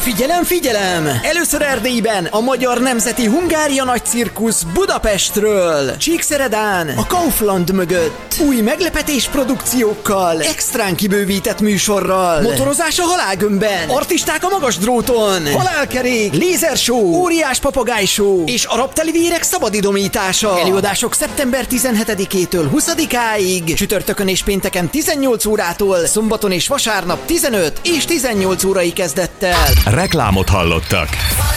Figyelem, figyelem! Először Erdélyben a Magyar Nemzeti Hungária Nagy Cirkusz Budapestről. Csíkszeredán, a Kaufland mögött. Új meglepetés produkciókkal, extrán kibővített műsorral. Motorozás a halálgömbben, artisták a magas dróton, halálkerék, lézershow, óriás papagájshow és arab telivérek szabadidomítása. Előadások szeptember 17-től 20-áig, csütörtökön és pénteken 18 órától, szombaton és vasárnap 15 és 18 órai kezdettel. Reklámot hallottak.